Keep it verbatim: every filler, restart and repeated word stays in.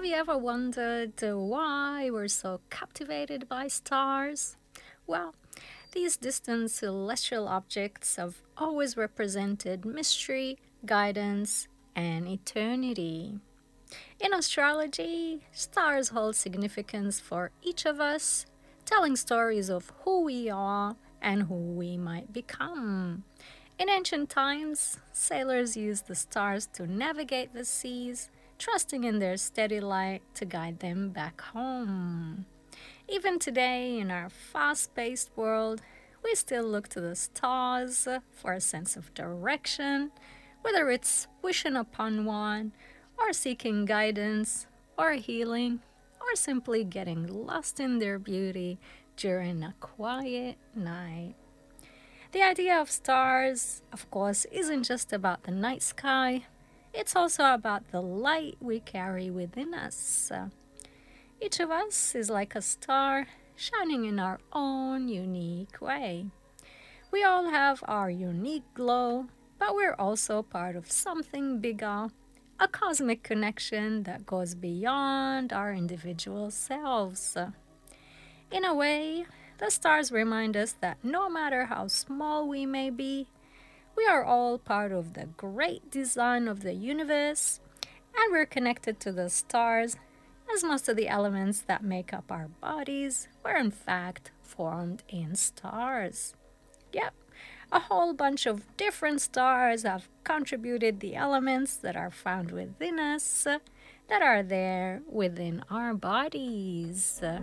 Have you ever wondered uh, why we're so captivated by stars? Well, these distant celestial objects have always represented mystery, guidance, and eternity. In astrology, stars hold significance for each of us, telling stories of who we are and who we might become. In ancient times, sailors used the stars to navigate the seas, trusting in their steady light to guide them back home. Even today, in our fast paced world, we still look to the stars for a sense of direction, whether it's wishing upon one, or seeking guidance, or healing, or simply getting lost in their beauty during a quiet night. The idea of stars, of course, isn't just about the night sky, it's also about the light we carry within us. Uh, Each of us is like a star, shining in our own unique way. We all have our unique glow, but we're also part of something bigger, a cosmic connection that goes beyond our individual selves. In a way, the stars remind us that no matter how small we may be, we are all part of the great design of the universe, and we're connected to the stars as most of the elements that make up our bodies were in fact formed in stars. Yep, a whole bunch of different stars have contributed the elements that are found within us, uh, that are there within our bodies.